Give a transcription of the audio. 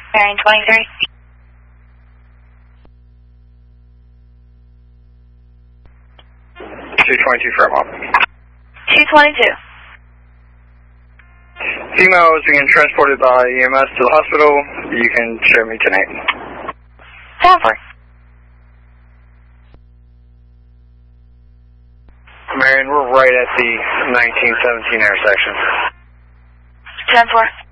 Marion 23. 222 Fairmont. 222. Female is being transported by EMS to the hospital. You can show me tonight. 10-4. Marion, we're right at the 1917 intersection. 10-4.